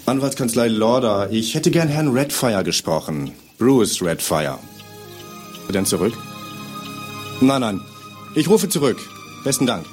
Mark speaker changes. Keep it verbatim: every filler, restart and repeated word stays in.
Speaker 1: Anwaltskanzlei Lauder. Ich hätte gern Herrn Redfire gesprochen. Bruce Redfire. Denn zurück? Nein, nein. Ich rufe zurück. Besten Dank.